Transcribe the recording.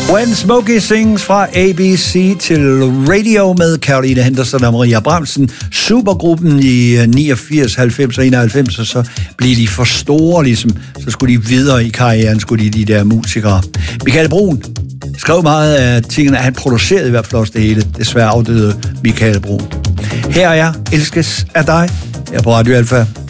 When Smokey Sings fra ABC til Radio med Caroline Henderson og Maria Bramsen. Supergruppen i 89, 90 og 91, og så blev de for store, ligesom. Så skulle de videre i karrieren, skulle de der musikere. Michael Brun skrev meget af tingene, han producerede i hvert fald også det hele. Desværre afdøde Michael Brun. Her er jeg, elskes af dig, her på Radio Alfa.